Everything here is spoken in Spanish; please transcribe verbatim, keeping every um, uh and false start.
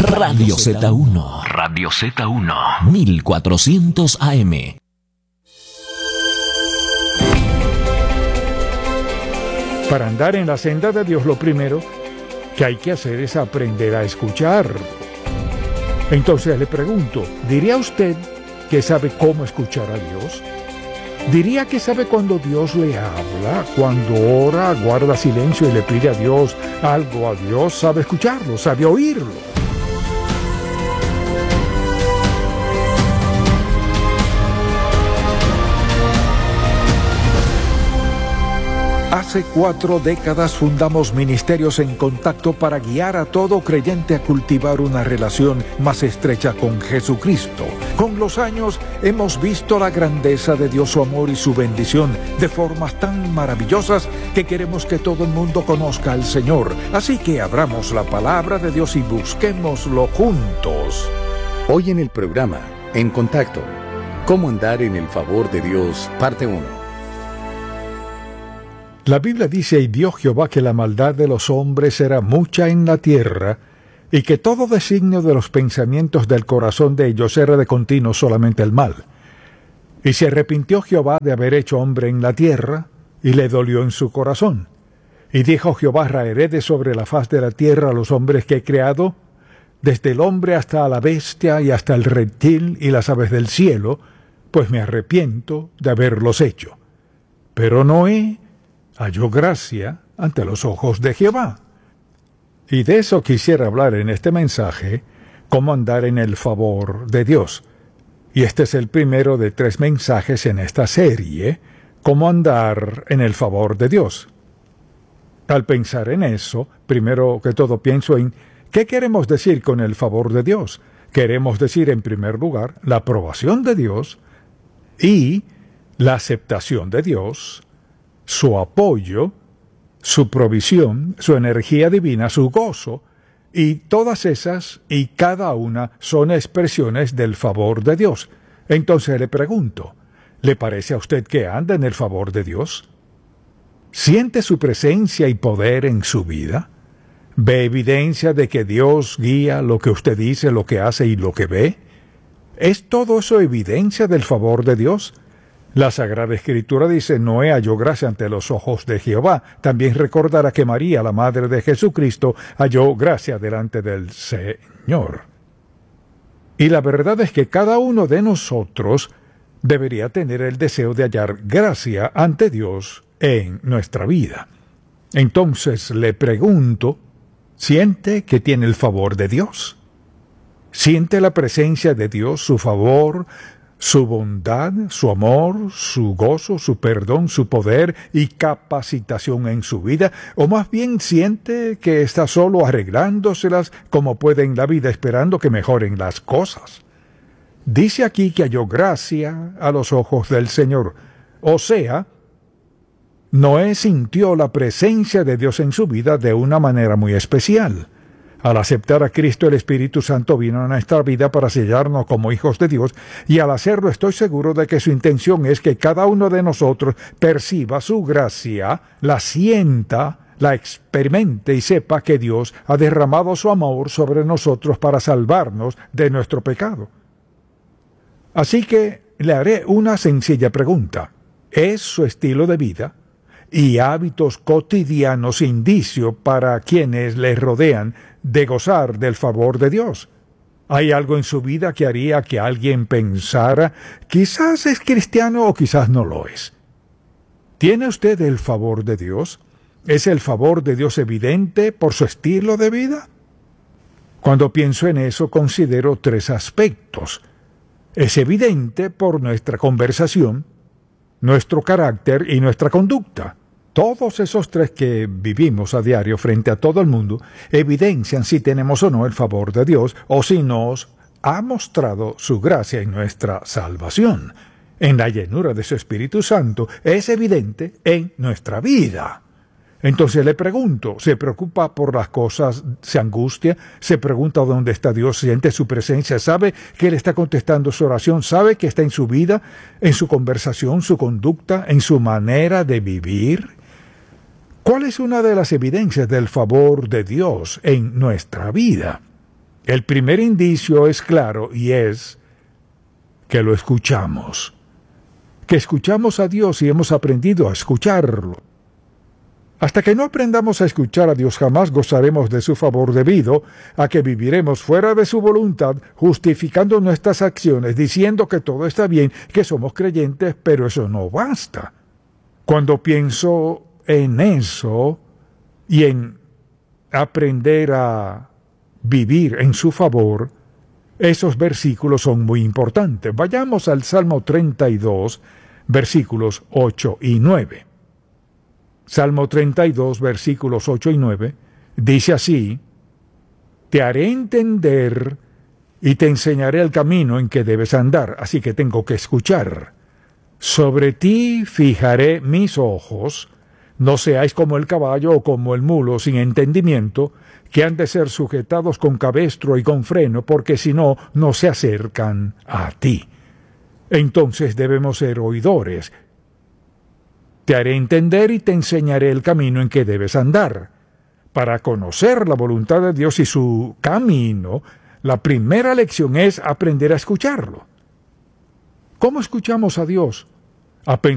Radio Z uno. Radio Z uno. mil cuatrocientos A M. Para andar en la senda de Dios, lo primero que hay que hacer es aprender a escuchar. Entonces le pregunto, ¿diría usted que sabe cómo escuchar a Dios? ¿Diría que sabe cuando Dios le habla, cuando ora, guarda silencio y le pide a Dios algo a Dios? ¿Sabe escucharlo? ¿Sabe oírlo? Hace cuatro décadas fundamos Ministerios en Contacto para guiar a todo creyente a cultivar una relación más estrecha con Jesucristo. Con los años hemos visto la grandeza de Dios, su amor y su bendición de formas tan maravillosas que queremos que todo el mundo conozca al Señor. Así que abramos la palabra de Dios y busquémoslo juntos. Hoy en el programa En Contacto, ¿cómo andar en el favor de Dios? Parte uno. La Biblia dice, y vio Jehová que la maldad de los hombres era mucha en la tierra, y que todo designio de los pensamientos del corazón de ellos era de continuo solamente el mal. Y se arrepintió Jehová de haber hecho hombre en la tierra, y le dolió en su corazón. Y dijo Jehová, raeré de sobre la faz de la tierra a los hombres que he creado, desde el hombre hasta la bestia y hasta el reptil y las aves del cielo, pues me arrepiento de haberlos hecho. Pero Noé halló gracia ante los ojos de Jehová. Y de eso quisiera hablar en este mensaje, cómo andar en el favor de Dios. Y este es el primero de tres mensajes en esta serie, cómo andar en el favor de Dios. Al pensar en eso, primero que todo pienso en ¿qué queremos decir con el favor de Dios? Queremos decir, en primer lugar, la aprobación de Dios y la aceptación de Dios, su apoyo, su provisión, su energía divina, su gozo, y todas esas y cada una son expresiones del favor de Dios. Entonces le pregunto, ¿le parece a usted que anda en el favor de Dios? ¿Siente su presencia y poder en su vida? ¿Ve evidencia de que Dios guía lo que usted dice, lo que hace y lo que ve? ¿Es todo eso evidencia del favor de Dios? La Sagrada Escritura dice, Noé halló gracia ante los ojos de Jehová. También recordará que María, la Madre de Jesucristo, halló gracia delante del Señor. Y la verdad es que cada uno de nosotros debería tener el deseo de hallar gracia ante Dios en nuestra vida. Entonces le pregunto, ¿siente que tiene el favor de Dios? ¿Siente la presencia de Dios, su favor, su bondad, su amor, su gozo, su perdón, su poder y capacitación en su vida? ¿O más bien siente que está solo arreglándoselas como puede en la vida, esperando que mejoren las cosas? Dice aquí que halló gracia a los ojos del Señor. O sea, Noé sintió la presencia de Dios en su vida de una manera muy especial. Al aceptar a Cristo, el Espíritu Santo vino a nuestra vida para sellarnos como hijos de Dios, y al hacerlo estoy seguro de que su intención es que cada uno de nosotros perciba su gracia, la sienta, la experimente y sepa que Dios ha derramado su amor sobre nosotros para salvarnos de nuestro pecado. Así que le haré una sencilla pregunta. ¿Es su estilo de vida y hábitos cotidianos indicio para quienes le rodean de gozar del favor de Dios? ¿Hay algo en su vida que haría que alguien pensara, quizás es cristiano o quizás no lo es? ¿Tiene usted el favor de Dios? ¿Es el favor de Dios evidente por su estilo de vida? Cuando pienso en eso, considero tres aspectos. Es evidente por nuestra conversación, nuestro carácter y nuestra conducta. Todos esos tres que vivimos a diario frente a todo el mundo evidencian si tenemos o no el favor de Dios o si nos ha mostrado su gracia en nuestra salvación. En la llenura de su Espíritu Santo es evidente en nuestra vida. Entonces le pregunto, ¿se preocupa por las cosas, se angustia, se pregunta dónde está Dios, siente su presencia, sabe que Él está contestando su oración, sabe que está en su vida, en su conversación, su conducta, en su manera de vivir? ¿Cuál es una de las evidencias del favor de Dios en nuestra vida? El primer indicio es claro y es que lo escuchamos. Que escuchamos a Dios y hemos aprendido a escucharlo. Hasta que no aprendamos a escuchar a Dios, jamás gozaremos de su favor debido a que viviremos fuera de su voluntad, justificando nuestras acciones, diciendo que todo está bien, que somos creyentes, pero eso no basta. Cuando pienso en eso y en aprender a vivir en su favor, esos versículos son muy importantes. Vayamos al Salmo treinta y dos, versículos ocho y nueve. Salmo treinta y dos, versículos ocho y nueve, dice así: te haré entender y te enseñaré el camino en que debes andar, así que tengo que escuchar. Sobre ti fijaré mis ojos, no seáis como el caballo o como el mulo sin entendimiento, que han de ser sujetados con cabestro y con freno, porque si no, no se acercan a ti. Entonces debemos ser oidores. Te haré entender y te enseñaré el camino en que debes andar. Para conocer la voluntad de Dios y su camino, la primera lección es aprender a escucharlo. ¿Cómo escuchamos a Dios? A